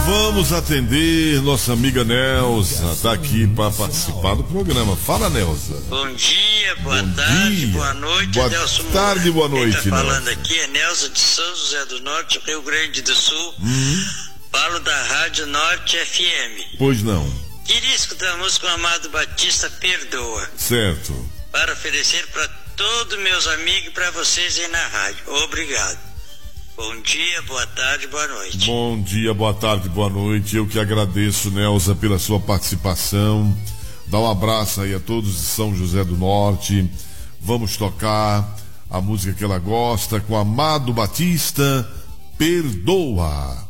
Vamos atender nossa amiga Nelza, tá aqui para participar do programa. Fala, Nelza. Bom dia, boa tarde, boa noite. Boa tarde, boa noite, quem tá falando Nelza. aqui é Nelza de São José do Norte, Rio Grande do Sul. Falo da Rádio Norte FM. Pois não. Queria escutar a música do Amado Batista, Perdoa. Certo. Para oferecer para todos meus amigos e para vocês aí na rádio. Obrigado. Bom dia, boa tarde, boa noite. Bom dia, boa tarde, boa noite. Eu que agradeço, Nelza, pela sua participação. Dá um abraço aí a todos de São José do Norte. Vamos tocar a música que ela gosta com Amado Batista, Perdoa.